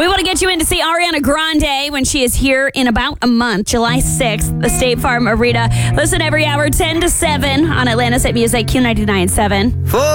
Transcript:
We want to get you in to see Ariana Grande when she is here in about a month, July 6th, the State Farm Arena. Listen every hour, 10 to 7 on Atlanta's Hit Music, Q99.7.